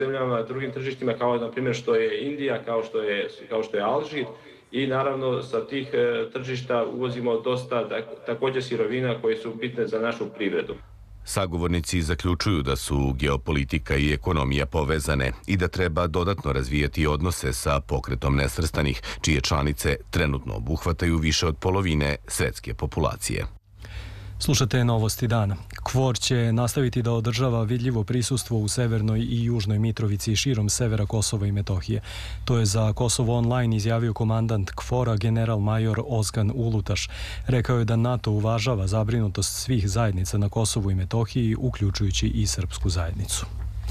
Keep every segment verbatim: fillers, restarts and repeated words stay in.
zemljama, drugim tržištima kao na primjer što je Indija, kao što je, kao što je Alžir i naravno sa tih tržišta uvozimo dosta također sirovina koje su bitne za našu privredu. Sagovornici zaključuju da su geopolitika i ekonomija povezane i da treba dodatno razvijati odnose sa pokretom nesvrstanih, čije članice trenutno obuhvataju više od polovine svetske populacije. Slušate novosti dana. KFOR će nastaviti da održava vidljivo prisustvo u severnoj i južnoj Mitrovici i širom severa Kosova i Metohije. To je za Kosovo online izjavio komandant KFOR-a general major Ozgan Ulutaš. Rekao je da NATO uvažava zabrinutost svih zajednica na Kosovu i Metohiji, uključujući i srpsku zajednicu.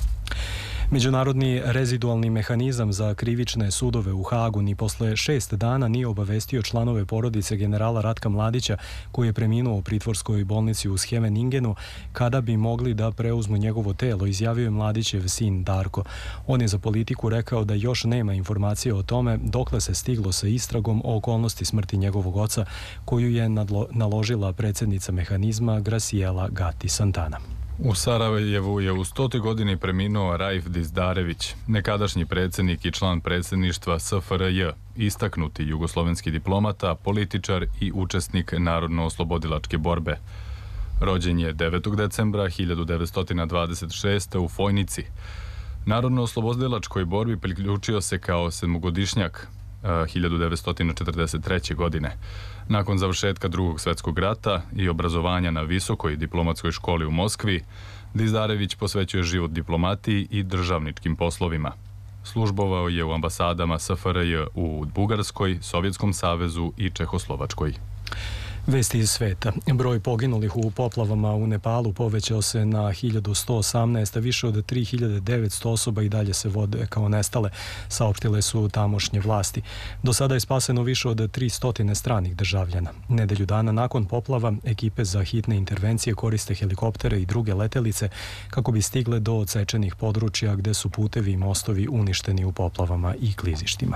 Međunarodni rezidualni mehanizam za krivične sudove u Hagu ni posle šest dana nije obavestio članove porodice generala Ratka Mladića, koji je preminuo u pritvorskoj bolnici u Scheveningenu, kada bi mogli da preuzmu njegovo telo, izjavio je Mladićev sin Darko. On je za Politiku rekao da još nema informacije o tome dokle se stiglo sa istragom o okolnosti smrti njegovog oca, koju je naložila predsjednica mehanizma Graciela Gatti Santana. U Sarajevu je u stotoj godini preminuo Raif Dizdarević, nekadašnji predsjednik i član predsjedništva S F R J, istaknuti jugoslovenski diplomata, političar i učesnik narodno-oslobodilačke borbe. Rođen je devetog decembra hiljadu devetsto dvadeset šeste. u Fojnici. Narodno-oslobodilačkoj borbi priključio se kao sedmogodišnjak hiljadu devetsto četrdeset treće. godine. Nakon završetka drugog svjetskog rata i obrazovanja na visokoj diplomatskoj školi u Moskvi, Dizdarević posvećuje život diplomatiji i državničkim poslovima. Službovao je u ambasadama S F R J u Bugarskoj, Sovjetskom savezu i Čehoslovačkoj. Vesti iz sveta. Broj poginulih u poplavama u Nepalu povećao se na hiljadu sto osamnaest, a više od tri hiljade devetsto osoba i dalje se vode kao nestale, saopštile su tamošnje vlasti. Do sada je spaseno više od tristo stranih državljana. Nedelju dana nakon poplava, ekipe za hitne intervencije koriste helikoptere i druge letelice kako bi stigle do odsečenih područja gde su putevi i mostovi uništeni u poplavama i klizištima.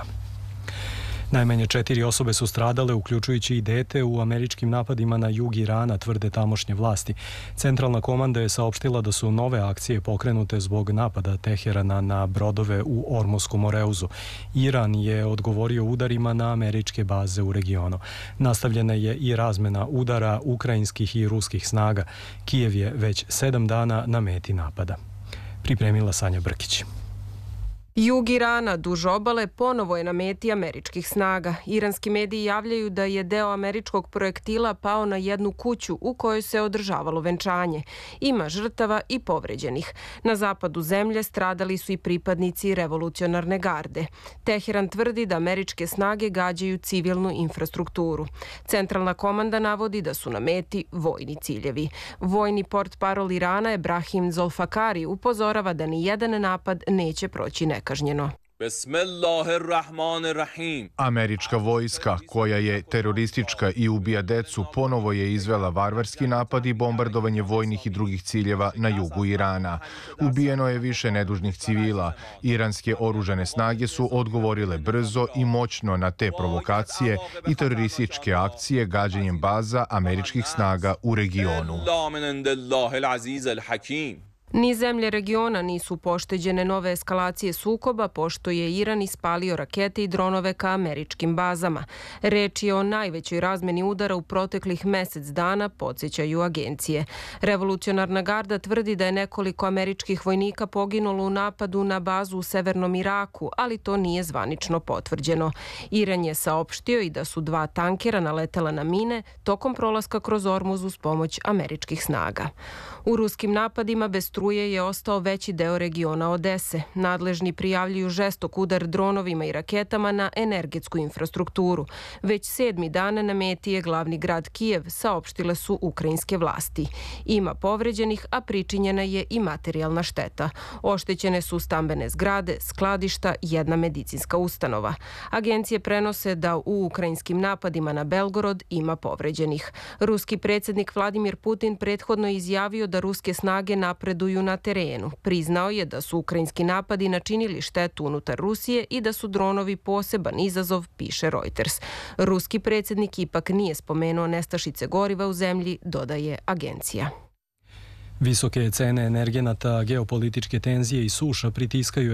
Najmanje četiri osobe su stradale, uključujući i dete, u američkim napadima na jug Irana, tvrde tamošnje vlasti. Centralna komanda je saopštila da su nove akcije pokrenute zbog napada Teherana na brodove u Ormuskom Moreuzu. Iran je odgovorio udarima na američke baze u regionu. Nastavljena je i razmena udara ukrajinskih i ruskih snaga. Kijev je već sedam dana na meti napada. Pripremila Sanja Brkić. Jug Irana, duž obale, ponovo je na meti američkih snaga. Iranski mediji javljaju da je deo američkog projektila pao na jednu kuću u kojoj se održavalo venčanje. Ima žrtava i povređenih. Na zapadu zemlje stradali su i pripadnici revolucionarne garde. Teheran tvrdi da američke snage gađaju civilnu infrastrukturu. Centralna komanda navodi da su na meti vojni ciljevi. Vojni portparol Irana Ebrahim Zolfakari upozorava da ni jedan napad neće proći nekažnjeno. Američka vojska, koja je teroristička i ubija decu, ponovo je izvela varvarski napad i bombardovanje vojnih i drugih ciljeva na jugu Irana. Ubijeno je više nedužnih civila. Iranske oružane snage su odgovorile brzo i moćno na te provokacije i terorističke akcije gađanjem baza američkih snaga u regionu. Ni zemlje regiona nisu pošteđene nove eskalacije sukoba, pošto je Iran ispalio rakete i dronove ka američkim bazama. Reč je o najvećoj razmeni udara u proteklih mesec dana, podsjećaju agencije. Revolucionarna garda tvrdi da je nekoliko američkih vojnika poginulo u napadu na bazu u severnom Iraku, ali to nije zvanično potvrđeno. Iran je saopštio i da su dva tankera naletela na mine tokom prolaska kroz Ormuz uz pomoć američkih snaga. U ruskim napadima bez struje je ostao veći deo regiona Odese. Nadležni prijavljuju žestok udar dronovima i raketama na energetsku infrastrukturu. Već sedmi dan na meti je glavni grad Kijev, saopštile su ukrajinske vlasti. Ima povređenih, a pričinjena je i materijalna šteta. Oštećene su stambene zgrade, skladišta, jedna medicinska ustanova. Agencije prenose da u ukrajinskim napadima na Belgorod ima povređenih. Ruski predsjednik Vladimir Putin prethodno izjavio da ruske snage napreduju na terenu. Priznao je da su ukrajinski napadi načinili štetu unutar Rusije i da su dronovi poseban izazov, piše Reuters. Ruski predsjednik ipak nije spomenuo nestašice goriva u zemlji, dodaje agencija. Visoke cene energenata, geopolitičke tenzije i suša pritiskaju